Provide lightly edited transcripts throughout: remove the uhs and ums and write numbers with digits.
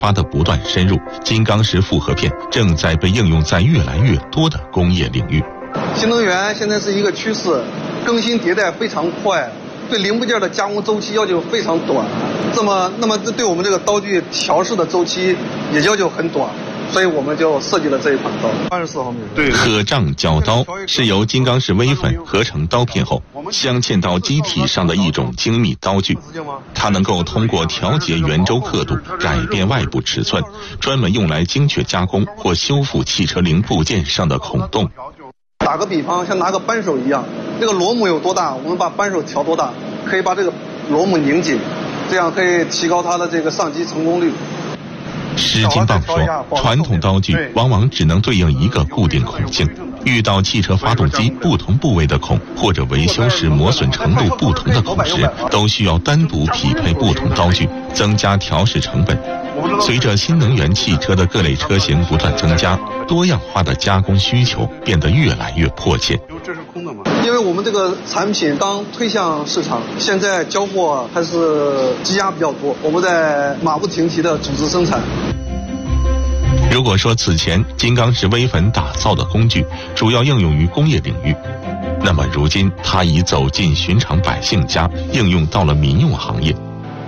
发的不断深入，金刚石复合片正在被应用在越来越多的工业领域。 新能源现在是一个趋势，更新迭代非常快，对零部件的加工周期要求非常短，那么对我们这个刀具调试的周期也要求很短，所以我们就设计了这一款刀。84毫米。对。 可杖绞刀是由金刚石微粉合成刀片后镶嵌到机体上的一种精密刀具，它能够通过调节圆周刻度改变外部尺寸，专门用来精确加工或修复汽车零部件上的孔洞。 打个比方，像拿个扳手一样，这个螺母有多大，我们把扳手调多大，可以把这个螺母拧紧，这样可以提高它的这个上机成功率。 施金棒说，传统刀具往往只能对应一个固定孔径，遇到汽车发动机不同部位的孔，或者维修时磨损程度不同的孔时，都需要单独匹配不同刀具，增加调试成本。随着新能源汽车的各类车型不断增加，多样化的加工需求变得越来越迫切。 因为我们这个产品刚推向市场，现在交货还是积压比较多，我们在马不停蹄的组织生产。 如果说此前金刚石微粉打造的工具主要应用于工业领域，那么如今它已走进寻常百姓家，应用到了民用行业。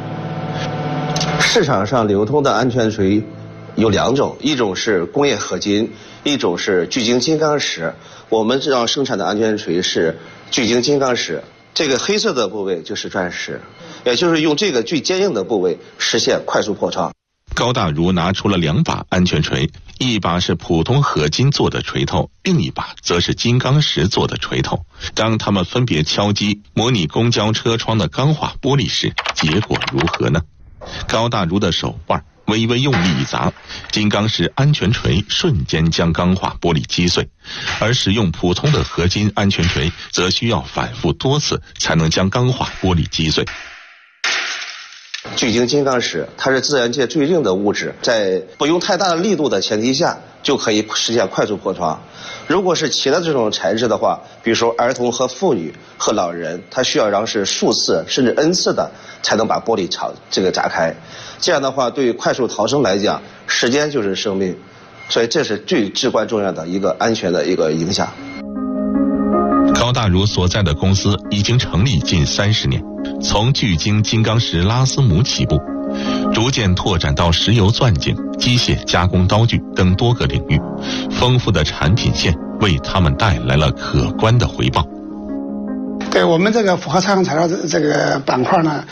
市场上流通的安全锤有两种，一种是工业合金，一种是聚晶金刚石。我们这样生产的安全锤是聚晶金刚石，这个黑色的部位就是钻石，也就是用这个最坚硬的部位实现快速破窗。 高大如拿出了2把安全锤，一把是普通合金做的锤头，另一把则是金刚石做的锤头。当他们分别敲击模拟公交车窗的钢化玻璃时，结果如何呢？高大如的手腕微微用力一砸，金刚石安全锤瞬间将钢化玻璃击碎，而使用普通的合金安全锤则需要反复多次才能将钢化玻璃击碎。 聚晶金刚石它是自然界最硬的物质，在不用太大的力度的前提下就可以实现快速破窗。如果是其他这种材质的话，比如说儿童和妇女和老人，他需要让是数次甚至 n 次的才能把玻璃砸开。这样的话，对于快速逃生来讲，时间就是生命，所以这是最至关重要的一个安全的一个影响。 高大如所在的公司已经成立近30年，从聚晶金刚石拉丝母起步，逐渐拓展到石油钻井、机械加工刀具等多个领域，丰富的产品线为他们带来了可观的回报。 对我们这个复合采样材料这个板块呢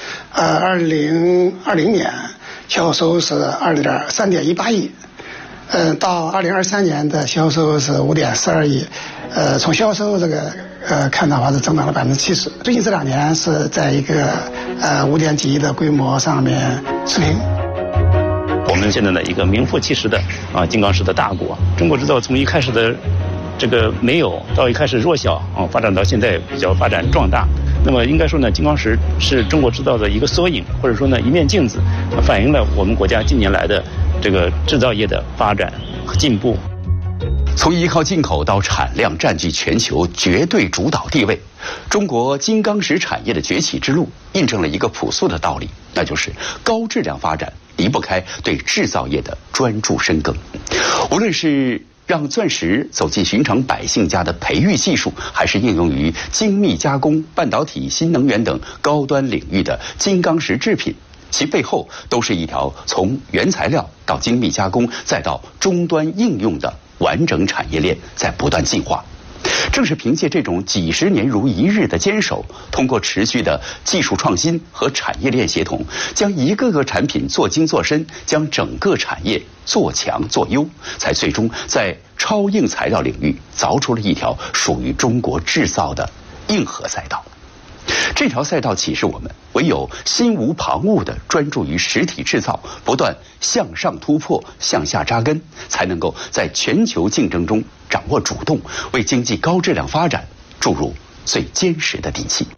，2020年销售是3.18亿，到2023年的销售是5.42亿，从销售这个看的话是增长了70%。最近这2年是在一个5.几亿的规模上面持平。 我们现在的一个名副其实的金刚石的大国，中国制造从一开始的这个没有到一开始弱小发展到现在比较发展壮大。那么应该说呢，金刚石是中国制造的一个缩影，或者说呢一面镜子，反映了我们国家近年来的这个制造业的发展和进步。 从依靠进口到产量占据全球绝对主导地位，中国金刚石产业的崛起之路印证了一个朴素的道理，那就是高质量发展离不开对制造业的专注深耕。无论是让钻石走进寻常百姓家的培育技术，还是应用于精密加工、半导体、新能源等高端领域的金刚石制品，其背后都是一条从原材料到精密加工再到终端应用的完整产业链在不断进化。正是凭借这种几十年如一日的坚守，通过持续的技术创新和产业链协同，将一个个产品做精做深，将整个产业做强做优，才最终在超硬材料领域凿出了一条属于中国制造的硬核赛道。这条赛道启示我们，唯有心无旁骛地专注于实体制造，不断向上突破、向下扎根，才能够在全球竞争中掌握主动，为经济高质量发展注入最坚实的底气。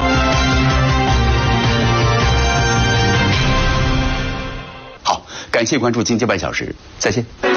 好，感谢关注经济半小时，再见。